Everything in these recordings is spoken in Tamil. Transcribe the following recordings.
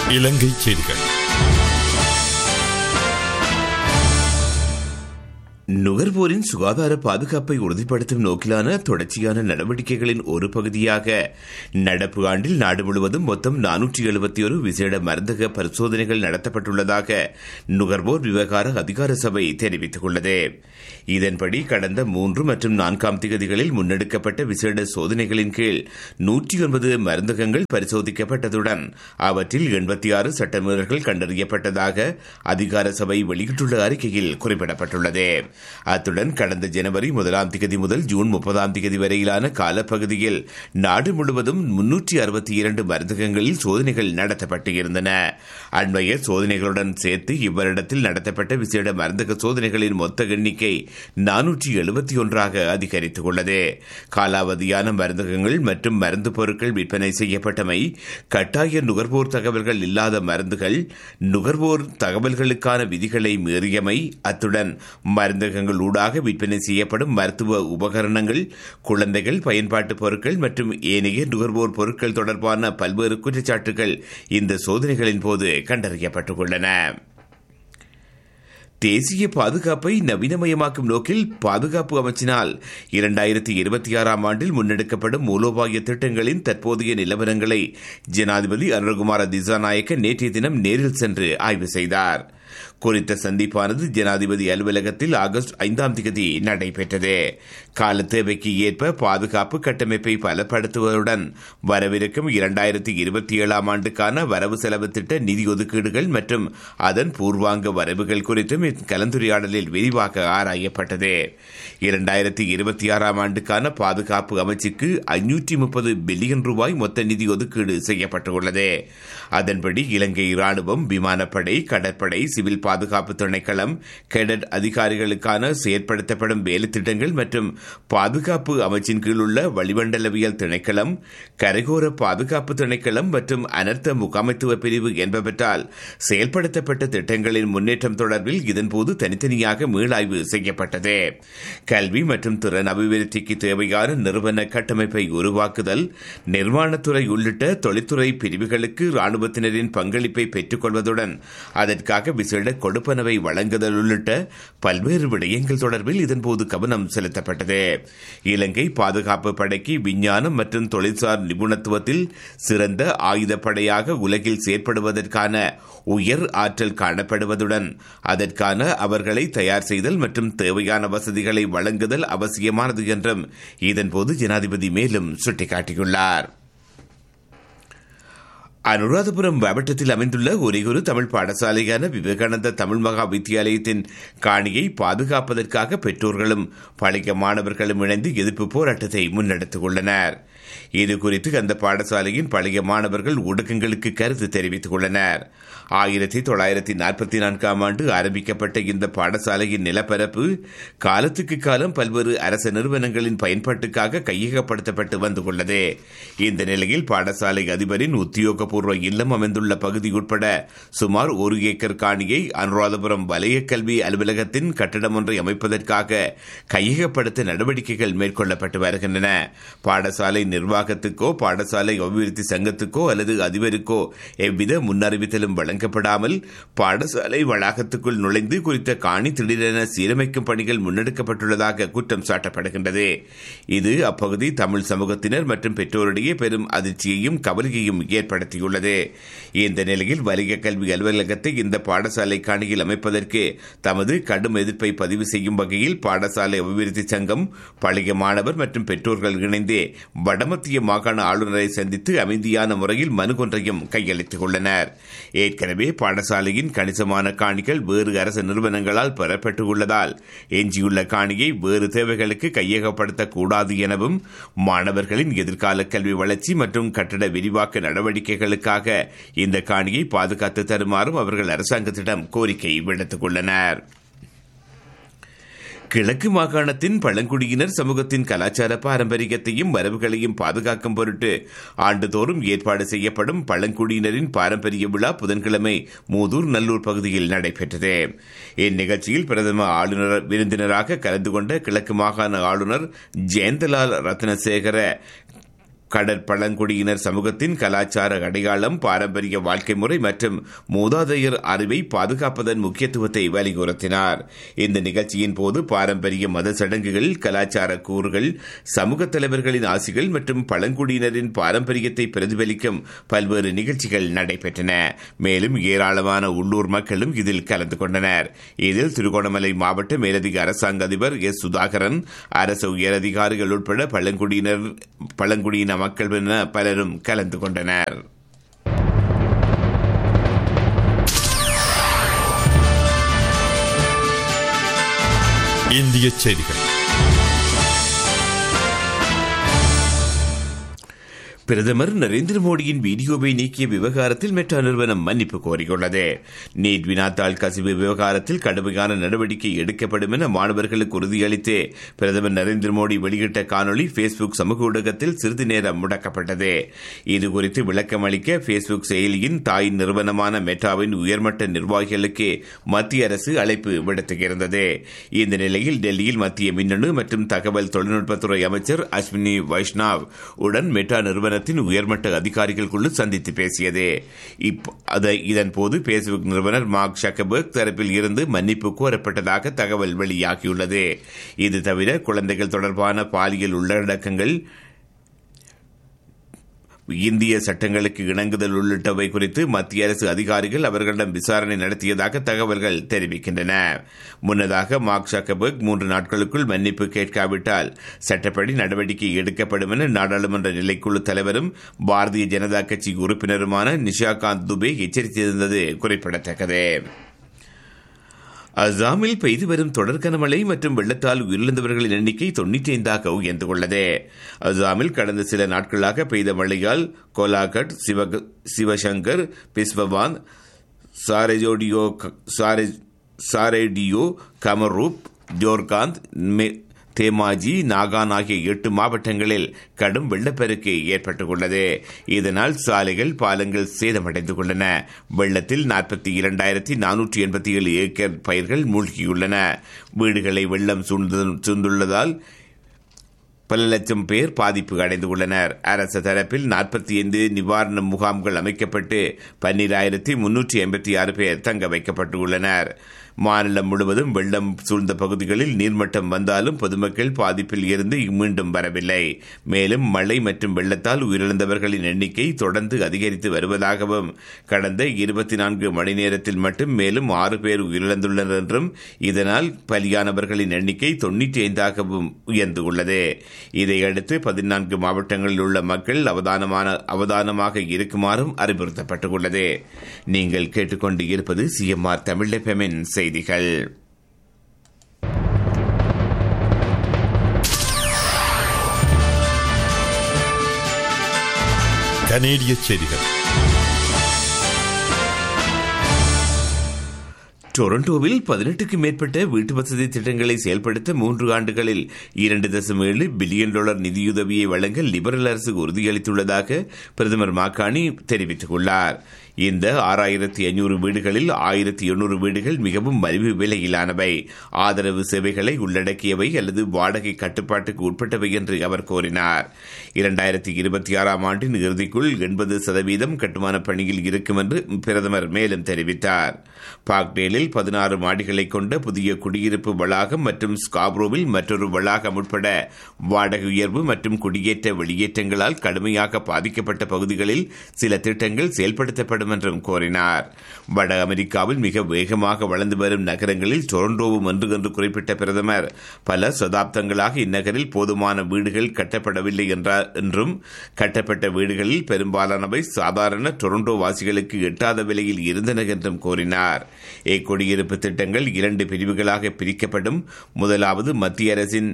இலங்கை செய்திகள். நுகர்வோரின் சுகாதார பாதுகாப்பை உறுதிப்படுத்தும் நோக்கிலான தொடர்ச்சியான நடவடிக்கைகளின் ஒரு பகுதியாக நடப்பு ஆண்டில் நாடு முழுவதும் மொத்தம் 471 விசேட மருந்தக பரிசோதனைகள் நடத்தப்பட்டுள்ளதாக நுகர்வோர் விவகார அதிகார சபை தெரிவித்துள்ளது. இதன்படி கடந்த 3 மற்றும் 4ஆம் திகதிகளில் முன்னெடுக்கப்பட்ட விசேட சோதனைகளின் கீழ் 109 மருந்தகங்கள் பரிசோதிக்கப்பட்டதுடன் அவற்றில் 86 சட்டமீறல்கள் கண்டறியப்பட்டதாக அதிகார சபை வெளியிட்டுள்ள அறிக்கையில் குறிப்பிடப்பட்டுள்ளது. அத்துடன் கடந்த ஜனவரி 1ஆம் திகதி முதல் ஜூன் 30ஆம் திகதி வரையிலான காலப்பகுதியில் நாடு முழுவதும் 362 மருந்தகங்களில் சோதனைகள் நடத்தப்பட்டு இருந்தன. அண்மைய சோதனைகளுடன் சேர்த்து இவ்வருடத்தில் நடத்தப்பட்ட விசேட மருந்தக சோதனைகளின் மொத்த எண்ணிக்கை 471 அதிகரித்துள்ளது. காலாவதியான மருந்தகங்கள் மற்றும் மருந்து பொருட்கள் விற்பனை செய்யப்பட்டமை, கட்டாய நுகர்வோர் தகவல்கள் இல்லாத மருந்துகள், நுகர்வோர் தகவல்களுக்கான விதிகளை மீறியமை, அத்துடன் மருந்தகங்கள் ஊடாக விற்பனை செய்யப்படும் மருத்துவ உபகரணங்கள், குழந்தைகள் பயன்பாட்டு பொருட்கள் மற்றும் ஏனைய நுகர்வோர் பொருட்கள் தொடர்பான பல்வேறு குற்றச்சாட்டுகள் இந்த சோதனைகளின் போது கண்டறியப்பட்டுள்ளன. தேசிய பாதுகாப்பை நவீனமயமாக்கும் நோக்கில் பாதுகாப்பு அமைச்சினால் 2026ஆம் ஆண்டில் முன்னெடுக்கப்படும் மூலோபாய திட்டங்களின் தற்போதைய நிலவரங்களை ஜனாதிபதி அனுரகுமார திசாநாயக்க நேற்றைய தினம் நேரில் சென்று ஆய்வு செய்தார். குறித்த சந்திப்பானது ஜனாதிபதி அலுவலகத்தில் ஆகஸ்ட் 5ஆம் திகதி நடைபெற்றது. கால தேவைக்கு ஏற்ப பாதுகாப்பு கட்டமைப்பை பலப்படுத்துவதுடன் வரவிருக்கும் 2027ஆம் ஆண்டுக்கான வரவு செலவு திட்ட நிதி ஒதுக்கீடுகள் மற்றும் அதன் பூர்வாங்க வரவுகள் குறித்தும் கலந்துரையாடலில் விரிவாக ஆராயப்பட்டது. 2026ஆம் ஆண்டுக்கான பாதுகாப்பு அமைச்சுக்கு 530 பில்லியன் ரூபாய் மொத்த நிதி ஒதுக்கீடு செய்யப்பட்டுள்ளது. அதன்படி இலங்கை ராணுவம், விமானப்படை, கடற்படை, சிவில் பாதுகாப்பு திணைக்களம், கேடட் அதிகாரிகளுக்கான செயற்படுத்தப்படும் வேலை திட்டங்கள் மற்றும் பாதுகாப்பு அமைச்சின் கீழ் உள்ள வளிமண்டலவியல் திணைக்களம், கரையோர பாதுகாப்பு திணைக்களம் மற்றும் அனர்த்த முகாமைத்துவ பிரிவு என்பவற்றால் செயல்படுத்தப்பட்ட திட்டங்களின் முன்னேற்றம் தொடர்பில் இதன்போது தனித்தனியாக மீளாய்வு செய்யப்பட்டது. கல்வி மற்றும் திறன் அபிவிருத்திக்கு தேவையான நிறுவன கட்டமைப்பை உருவாக்குதல், நிர்மாணத்துறை உள்ளிட்ட தொழில்துறை பிரிவுகளுக்கு ராணுவத்தினரின் பங்களிப்பை பெற்றுக் கொள்வதுடன் அதற்காக விசேட கொடுப்பனவை வழங்குதல் உள்ளிட்ட பல்வேறு விடயங்கள் தொடர்பில் இதன்போது கவனம் செலுத்தப்பட்டது. இலங்கை பாதுகாப்பு படைக்கு விஞ்ஞானம் மற்றும் தொழில்சார் நிபுணத்துவத்தில் சிறந்த ஆயுதப்படையாக உலகில் செயற்படுவதற்கான உயர் ஆற்றல் காணப்படுவதுடன் அதற்கான அவர்களை தயார் செய்தல் மற்றும் தேவையான வசதிகளை வழங்குதல் அவசியமானது என்றும் இதன்போது ஜனாதிபதி மேலும் சுட்டிக்காட்டியுள்ளார். அனுராதபுரம் மாவட்டத்தில் அமைந்துள்ள ஒரேயொரு தமிழ் பாடசாலையான விவேகானந்தா தமிழ் மகா வித்தியாலயத்தின் காணியை பாதுகாப்பதற்காக பெற்றோர்களும் பழைய மாணவர்களும் இணைந்து எதிர்ப்பு போராட்டத்தை முன்னெடுத்துள்ளனர். இதுகுறித்து அந்த பாடசாலையின் பழைய மாணவர்கள் ஊடகங்களுக்கு கருத்து தெரிவித்துள்ளனர். 1944ஆம் ஆண்டு ஆரம்பிக்கப்பட்ட இந்த பாடசாலையின் நிலப்பரப்பு காலத்துக்கு காலம் பல்வேறு அரசு நிறுவனங்களின் பயன்பாட்டுக்காக கையகப்படுத்தப்பட்டு வந்துள்ளது. இந்த நிலையில் பாடசாலை அதிபரின் உத்தியோகபூர்வ இல்லம் அமைந்துள்ள பகுதி உட்பட சுமார் 1 ஏக்கர் காணியை அனுராதபுரம் வலய கல்வி அலுவலகத்தின் கட்டடம் ஒன்றை அமைப்பதற்காக கையகப்படுத்த நடவடிக்கைகள் மேற்கொள்ளப்பட்டு வருகின்றன. பாடசாலை நிர்வாகத்துக்கோ பாடசாலை அபிவிருத்தி சங்கத்துக்கோ அல்லது அதிபருக்கோ எவ்வித முன்னறிவித்தலும் வழங்கப்படாமல் பாடசாலை வளாகத்துக்குள் நுழைந்து குறித்த காணி திடீரென சீரமைக்கும் பணிகள் முன்னெடுக்கப்பட்டுள்ளதாக குற்றம் சாட்டப்படுகின்றது. இது அப்பகுதி தமிழ் சமூகத்தினர் மற்றும் பெற்றோரிடையே பெரும் அதிர்ச்சியையும் கவலையையும் ஏற்படுத்தியுள்ளது. இந்த நிலையில் வலய கல்வி அலுவலகத்தை இந்த பாடசாலை காணியில் அமைப்பதற்கு தமது கடும் எதிர்ப்பை பதிவு செய்யும் வகையில் பாடசாலை அபிவிருத்தி சங்கம், பழைய மாணவர் மற்றும் பெற்றோர்கள் இணைந்து வடமத்திய மாகாண ஆளுநரை சந்தித்து அமைதியான முறையில் மனு ஒன்றையும் கையளித்துள்ளனர். ஏற்கனவே பாடசாலையின் கணிசமான காணிகள் வேறு அரசு நிறுவனங்களால் பெறப்பட்டுள்ளதால் எஞ்சியுள்ள காணியை வேறு தேவைகளுக்கு கையகப்படுத்தக்கூடாது எனவும் மாணவர்களின் எதிர்கால கல்வி வளர்ச்சி மற்றும் கட்டட விரிவாக்க நடவடிக்கைகளுக்காக இந்த காணியை பாதுகாத்து தருமாறும் அவர்கள் அரசாங்கத்திடம் கோரிக்கை விடுத்துள்ளனர். கிழக்கு மாகாணத்தின் பழங்குடியினர் சமூகத்தின் கலாச்சார பாரம்பரியத்தையும் வரவுகளையும் பாதுகாக்கும் பொருட்டு ஆண்டுதோறும் ஏற்பாடு செய்யப்படும் பழங்குடியினரின் பாரம்பரிய விழா புதன்கிழமை மூதூர் நல்லூர் பகுதியில் நடைபெற்றது. இந்நிகழ்ச்சியில் பிரதம ஆளுநர் விருந்தினராக கலந்து கொண்ட கிழக்கு மாகாண ஆளுநர் ஜெயந்தலால் ரத்னசேகர கடற்பழங்குடியினர் சமூகத்தின் கலாச்சார அடையாளம், பாரம்பரிய வாழ்க்கை முறை மற்றும் மூதாதையர் அறிவை பாதுகாப்பதன் முக்கியத்துவத்தை வலியுறுத்தினார். இந்த நிகழ்ச்சியின் போது பாரம்பரிய மத சடங்குகள், கலாச்சார கூறுகள், சமூக தலைவர்களின் ஆசிகள் மற்றும் பழங்குடியினரின் பாரம்பரியத்தை பிரதிபலிக்கும் பல்வேறு நிகழ்ச்சிகள் நடைபெற்றன. மேலும் ஏராளமான உள்ளூர் மக்களும் இதில் கலந்து கொண்டனர். இதில் திருகோணமலை மாவட்ட மேலதிக அரசாங்க அதிபர் எஸ். சுதாகரன், அரசு உயரதிகாரிகள் உட்பட பழங்குடியின மக்கள் என பலரும் கலந்து கொண்டனர். இந்திய செய்திகள். பிரதமர் நரேந்திர மோடியின் வீடியோவை நீக்கிய விவகாரத்தில் மெட்டா நிறுவனம் மன்னிப்பு கோரியுள்ளது. நீட் வினாத்தாள் கசிவு விவகாரத்தில் கடுமையான நடவடிக்கை எடுக்கப்படும் என மாணவர்களுக்கு உறுதியளித்து பிரதமர் நரேந்திர மோடி வெளியிட்ட காணொலி பேஸ்புக் சமூக ஊடகத்தில் சிறிது நேரம் முடக்கப்பட்டது. இதுகுறித்து விளக்கம் அளிக்க பேஸ்புக் செயலியின் தாய் நிறுவனமான மெட்டாவின் உயர்மட்ட நிர்வாகிகளுக்கு மத்திய அரசு அழைப்பு விடுத்திருந்தது. இந்த நிலையில் டெல்லியில் மத்திய மின்னணு மற்றும் தகவல் தொழில்நுட்பத்துறை அமைச்சர் அஸ்வினி வைஷ்ணவ் உடன் மெட்டா நிறுவன உயர்மட்ட அதிகாரிகள் குழு சந்தித்து பேசியது. இதன்போது பேஸ்புக் நிறுவனர் மார்க் ஜக்கர்பர்க் தரப்பில் இருந்து மன்னிப்பு கோரப்பட்டதாக தகவல் வெளியாகியுள்ளது. இது தவிர குழந்தைகள் தொடர்பான பாலியல் உள்ளடக்கங்கள், இந்திய சட்டங்களுக்கு இணங்குதல் உள்ளிட்டவை குறித்து மத்திய அரசு அதிகாரிகள் அவர்களிடம் விசாரணை நடத்தியதாக தகவல்கள் தெரிவிக்கின்றன. முன்னதாக மார்க் ஜக்கர்பர்க் 3 நாட்களுக்குள் மன்னிப்பு கேட்காவிட்டால் சட்டப்படி நடவடிக்கை எடுக்கப்படும் என நாடாளுமன்ற நிலைக்குழு தலைவரும் பாரதிய ஜனதா கட்சி உறுப்பினருமான நிஷாகாந்த் துபே எச்சரித்திருந்தது குறிப்பிடத்தக்கது. அசாமில் பெய்து வரும் தொடர் கனமழை மற்றும் வெள்ளத்தால் உயிரிழந்தவர்களின் எண்ணிக்கை 95ஆக உயர்ந்துள்ளது. அசாமில் கடந்த சில நாட்களாக பெய்த மழையால் கோலாகட், சிவசங்கர், பிஸ்வவான், சாரேடியோ, கமரூப், ஜோர்காந்த், தேமாஜி, நாகான் ஆகிய 8 மாவட்டங்களில் கடும் வெள்ளப்பெருக்கு ஏற்பட்டுள்ளது. இதனால் சாலைகள், பாலங்கள் சேதமடைந்துள்ளன. வெள்ளத்தில் 42,487 ஏக்கர் பயிர்கள் மூழ்கியுள்ளன. வீடுகளை வெள்ளம் சூழ்ந்துள்ளதால் பல லட்சம் பேர் பாதிப்பு அடைந்துள்ளனர். அரசு தரப்பில் 45 நிவாரண முகாம்கள் அமைக்கப்பட்டு 12,386 பேர் தங்க வைக்கப்பட்டுள்ளனர். மாநிலம் முழுவதும் வெள்ளம் சூழ்ந்த பகுதிகளில் நீர்மட்டம் வந்தாலும் பொதுமக்கள் பாதிப்பில் இருந்து மீண்டும் வரவில்லை. மேலும் மழை மற்றும் வெள்ளத்தால் உயிரிழந்தவர்களின் எண்ணிக்கை தொடர்ந்து அதிகரித்து வருவதாகவும் கடந்த 24 மணி நேரத்தில் மட்டும் மேலும் 6 பேர் உயிரிழந்துள்ளனர் என்றும் இதனால் பலியானவர்களின் எண்ணிக்கை 95ஆகவும் உயர்ந்துள்ளது. இதையடுத்து 14 மாவட்டங்களில் உள்ள மக்கள் அவதானமாக இருக்குமாறும் அறிவுறுத்தப்பட்டுள்ளது. நீங்கள் கேட்டுக்கொண்டு இருப்பது CMR தமிழ் எஃப்எம்மின் செய்திகள். கனேடிய செய்திகள். டொரண்டோவில் 18க்கும் மேற்பட்ட வீட்டு வசதி திட்டங்களை செயல்படுத்த 3 ஆண்டுகளில் $2.7 பில்லியன் நிதியுதவியை வழங்க லிபரல் அரசு உறுதியளித்துள்ளதாக பிரதமர் மாக்கானி தெரிவித்துள்ளார். இந்த 6,500 வீடுகளில் 1,800 வீடுகள் மிகவும் மலிவு விலையிலானவை, ஆதரவு சேவைகளை உள்ளடக்கியவை அல்லது வாடகை கட்டுப்பாட்டுக்கு உட்பட்டவை என்று அவர் கூறினார். 2026ஆம் ஆண்டின் இறுதிக்குள் 80% கட்டுமான பணியில் இருக்கும் என்று பிரதமர் மேலும் தெரிவித்தார். பாக்டேலில் 16 மாடிகளை கொண்ட புதிய குடியிருப்பு வளாகம் மற்றும் ஸ்காப்ரோவில் மற்றொரு வளாகம் உட்பட வாடகை உயர்வு மற்றும் குடியேற்ற வெளியேற்றங்களால் கடுமையாக பாதிக்கப்பட்ட பகுதிகளில் சில திட்டங்கள் செயல்படுத்தப்படும் என்றும் கூறினார். வட அமெரிக்காவில் மிக வேகமாக வளர்ந்து வரும் நகரங்களில் டொரண்டோவும் ஒன்று என்று குறிப்பிட்ட பிரதமர் பல சதாப்தங்களாக இந்நகரில் போதுமான வீடுகள் கட்டப்படவில்லை என்றும் கட்டப்பட்ட வீடுகளில் பெரும்பாலானவை சாதாரண டொரண்டோ வாசிகளுக்கு எட்டாத விலையில் இருந்தன என்றும் கூறினார். குடியிருப்பு திட்டங்கள் 2 பிரிவுகளாக பிரிக்கப்படும். முதலாவது மத்திய அரசின்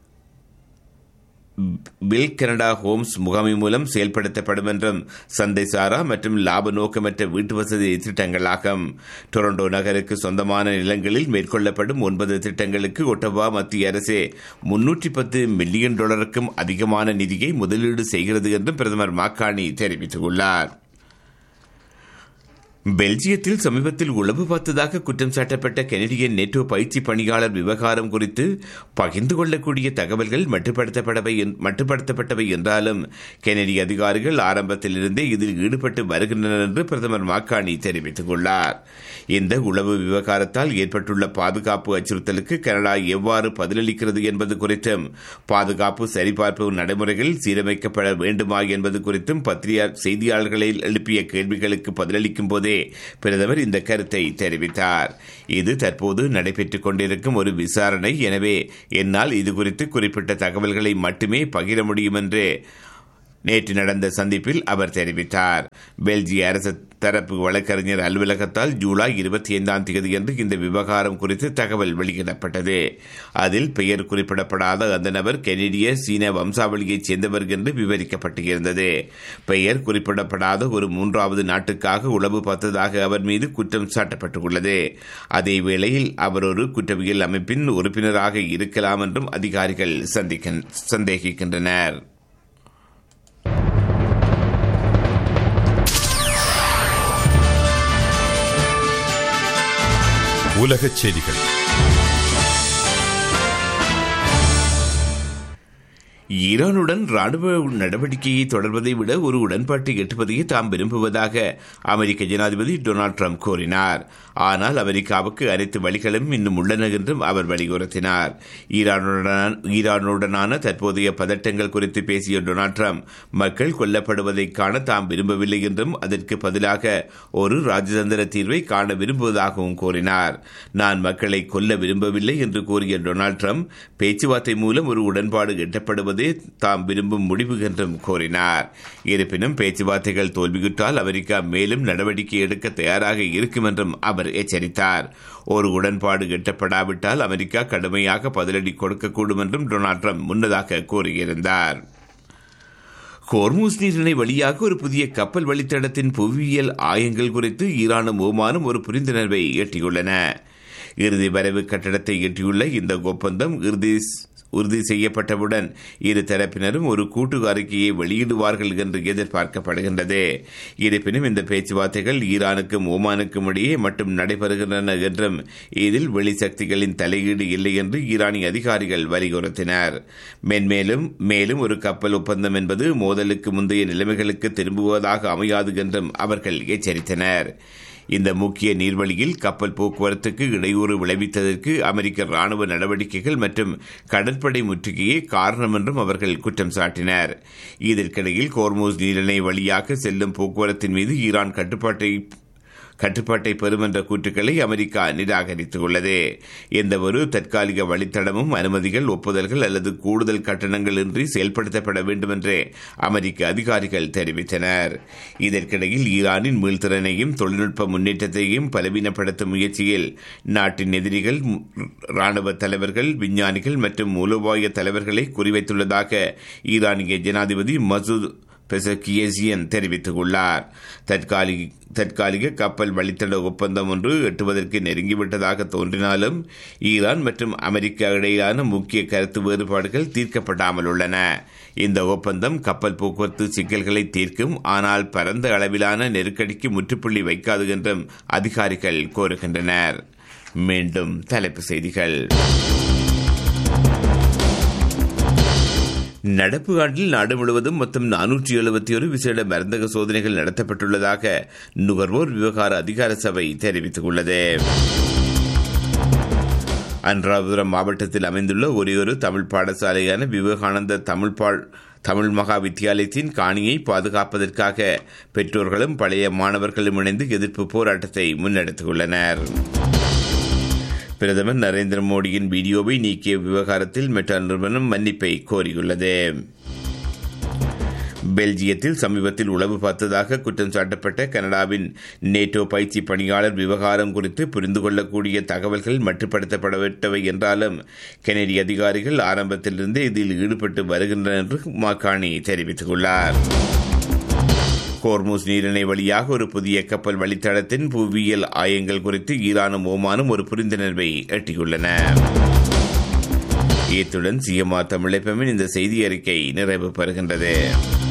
பில் கனடா ஹோம்ஸ் முகாமை மூலம் செயல்படுத்தப்படும் என்றும் சந்தை சாரா மற்றும் லாப நோக்கமற்ற வீட்டு வசதி திட்டங்களாகும். டொரண்டோ நகருக்கு சொந்தமான நிலங்களில் மேற்கொள்ளப்படும் 9 திட்டங்களுக்கு ஒட்டவா மத்திய அரசு $310 மில்லியன் அதிகமான நிதியை முதலீடு செய்கிறது என்றும் பிரதமர் மாக்கானி தெரிவித்துள்ளார். பெல்ஜியத்தில் சமீபத்தில் உளவு பார்த்ததாக குற்றம் சாட்டப்பட்ட கெனடிய நேட்டோ பயிற்சி பணியாளர் விவகாரம் குறித்து பகிர்ந்து கொள்ளக்கூடிய தகவல்கள் மட்டுப்படுத்தப்பட்டவை என்றாலும் கெனடிய அதிகாரிகள் ஆரம்பத்திலிருந்தே இதில் ஈடுபட்டு வருகின்றனர் என்று பிரதமர் மாக்கானி தெரிவித்துள்ளார். இந்த உளவு விவகாரத்தால் ஏற்பட்டுள்ள பாதுகாப்பு அச்சுறுத்தலுக்கு கனடா எவ்வாறு பதிலளிக்கிறது என்பது குறித்தும் பாதுகாப்பு சரிபார்ப்பு நடைமுறைகள் சீரமைக்கப்பட வேண்டுமா என்பது குறித்தும் செய்தியாளர்களை எழுப்பிய கேள்விகளுக்கு பதிலளிக்கும் போதே பிரதமர் இந்த கருத்தை தெரிவித்தார். இது தற்போது நடைபெற்றுக் கொண்டிருக்கும் ஒரு விசாரணை, எனவே என்னால் இது குறித்து குறிப்பிட்ட தகவல்களை மட்டுமே பகிர முடியும் என்று நேற்று நடந்த சந்திப்பில் அவர் தெரிவித்தார். பெல்ஜிய அரசு தரப்பு வழக்கறிஞர் அலுவலகத்தால் ஜூலை 25 இந்த விவகாரம் குறித்து தகவல் வெளியிடப்பட்டது. அதில் பெயர் குறிப்பிடப்படாத அந்த நபர் கெனடிய சீன வம்சாவளியைச் சேர்ந்தவர் என்று விவரிக்கப்பட்டிருந்தது. பெயர் குறிப்பிடப்படாத ஒரு மூன்றாவது நாட்டுக்காக உளவு பார்த்ததாக அவர் மீது குற்றம் சாட்டப்பட்டுள்ளது. அதே வேளையில் அவர் ஒரு குற்றவியல் அமைப்பின் உறுப்பினராக இருக்கலாம் என்றும் அதிகாரிகள் சந்தேகிக்கின்றனர். உலகச் செய்திகள். ஈரானுடன் ராணுவ நடவடிக்கையை தொடர்வதை விட ஒரு உடன்பாட்டை எட்டுவதையே தாம் விரும்புவதாக அமெரிக்க ஜனாதிபதி டொனால்டு ட்ரம்ப் கூறினார். ஆனால் அமெரிக்காவுக்கு அனைத்து வழிகளும் இன்னும் உள்ளன என்றும் அவர் வலியுறுத்தினார். ஈரானுடனான தற்போதைய பதட்டங்கள் குறித்து பேசிய டொனால்டு ட்ரம்ப் மக்கள் கொல்லப்படுவதை காண தாம் விரும்பவில்லை என்றும் அதற்கு பதிலாக ஒரு ராஜதந்திர தீர்வை காண விரும்புவதாகவும் கூறினார். நான் மக்களை கொல்ல விரும்பவில்லை என்று கூறிய டொனால்டு ட்ரம்ப் பேச்சுவார்த்தை மூலம் ஒரு உடன்பாடு எட்டப்படுவது தாம் விரும்பும் முடிவு என்றும் கூறினார். இருப்பினும் பேச்சுவார்த்தைகள் தோல்வியுற்றால் அமெரிக்கா மேலும் நடவடிக்கை எடுக்க தயாராக இருக்கும் என்றும் அவர் எச்சரித்தார். ஒரு உடன்பாடு எட்டப்படாவிட்டால் அமெரிக்கா கடுமையாக பதிலடி கொடுக்கக்கூடும் என்றும் டொனால்டு ட்ரம்ப் முன்னதாக கூறியிருந்தார். ஹோர்முஸ் நீரிணை வழியாக ஒரு புதிய கப்பல் வழித்தடத்தின் புவியியல் ஆயங்கள் குறித்து ஈரானும் ஓமானும் ஒரு புரிந்துணர்வை எட்டியுள்ளன. இறுதி வரைவு கட்டடத்தை எட்டியுள்ள இந்த ஒப்பந்தம் உறுதி செய்யப்பட்டவுடன் இரு தரப்பினரும் ஒரு கூட்டு அறிக்கையை வெளியிடுவார்கள் என்று எதிர்பார்க்கப்படுகின்றது. இருப்பினும் இந்த பேச்சுவார்த்தைகள் ஈரானுக்கும் ஓமானுக்கும் இடையே மட்டும் நடைபெறுகின்றன என்றும் இதில் வெளிசக்திகளின் தலையீடு இல்லை என்று ஈரானிய அதிகாரிகள் வலியுறுத்தினர். மேலும் ஒரு கப்பல் ஒப்பந்தம் என்பது மோதலுக்கு முந்தைய நிலைமைகளுக்கு திரும்புவதாக அமையாது என்றும் அவர்கள் எச்சரித்தனர். இந்த முக்கிய நீர்வழியில் கப்பல் போக்குவரத்துக்கு இடையூறு விளைவித்ததற்கு அமெரிக்க ராணுவ நடவடிக்கைகள் மற்றும் கடற்படை முற்றுகையே காரணம் என்றும் அவர்கள் குற்றம் சாட்டினர். இதற்கிடையில் ஹோர்முஸ் நீரிணை வழியாக செல்லும் போக்குவரத்தின் மீது ஈரான் கட்டுப்பாட்டை பெறும் என்ற கூற்றுக்களை அமெரிக்கா நிராகரித்துள்ளது. எந்த ஒரு தற்காலிக வழித்தடமும் அனுமதிகள், ஒப்புதல்கள் அல்லது கூடுதல் கட்டணங்கள் இன்றி செயல்படுத்தப்பட வேண்டும் என்று அமெரிக்க அதிகாரிகள் தெரிவித்தனர். இதற்கிடையில் ஈரானின் மீள்திறனையும் தொழில்நுட்ப முன்னேற்றத்தையும் பலவீனப்படுத்தும் முயற்சியில் நாட்டின் எதிரிகள் ராணுவ தலைவர்கள், விஞ்ஞானிகள் மற்றும் மூலோபாய தலைவர்களை குறிவைத்துள்ளதாக ஈரானிய ஜனாதிபதி மசூத் பெசகியேசியன் தெரிவித்துள்ளார். தற்காலிக கப்பல் வழித்தட ஒப்பந்தம் ஒன்று எட்டுவதற்கு நெருங்கிவிட்டதாக தோன்றினாலும் ஈரான் மற்றும் அமெரிக்கா இடையிலான முக்கிய கருத்து வேறுபாடுகள் தீர்க்கப்படாமல் உள்ளன. இந்த ஒப்பந்தம் கப்பல் போக்குவரத்து சிக்கல்களை தீர்க்கும், ஆனால் பரந்த அளவிலான நெருக்கடிக்கு முற்றுப்புள்ளி வைக்காது என்றும் அதிகாரிகள் கோருகின்றனர். மீண்டும் தலைப்புச் செய்திகள். நடப்பு ஆண்டில் நாடு முழுவதும் மொத்தம் 471 விசேட மருந்தக சோதனைகள் நடத்தப்பட்டுள்ளதாக நுகர்வோர் விவகார அதிகார சபை தெரிவித்துள்ளது. அனுராதபுரம் மாவட்டத்தில் அமைந்துள்ள ஒரேயொரு தமிழ் பாடசாலையான விவேகானந்த தமிழ் மகா வித்தியாலயத்தின் காணியை பாதுகாப்பதற்காக பெற்றோர்களும் பழைய மாணவர்களும் இணைந்து எதிர்ப்பு போராட்டத்தை முன்னெடுத்துள்ளனர். பிரதமர் நரேந்திர மோடியின் வீடியோவை நீக்கிய விவகாரத்தில் மெட்டா நிறுவனம் மன்னிப்பை கோரியுள்ளது. பெல்ஜியத்தில் சமீபத்தில் உளவு பார்த்ததாக குற்றம் சாட்டப்பட்ட கனடாவின் நேட்டோ பயிற்சி பணியாளர் விவகாரம் குறித்து புரிந்து கொள்ளக்கூடிய தகவல்கள் மட்டுப்படுத்தப்படவிட்டவை என்றாலும் கெனடிய அதிகாரிகள் ஆரம்பத்திலிருந்து இதில் ஈடுபட்டு வருகின்றனர் என்று மாக்கானி தெரிவித்துள்ளார். ஹோர்முஸ் நீரிணை வழியாக ஒரு புதிய கப்பல் வழித்தடத்தின் புவியியல் ஆயங்கள் குறித்து ஈரானும் ஓமானும் ஒரு புரிந்துணர்வை எட்டியுள்ளன. இத்துடன் சிஎம்ஆர் தமிழ் FM இந்த செய்தி அறிக்கை நிறைவு பெறுகின்றது.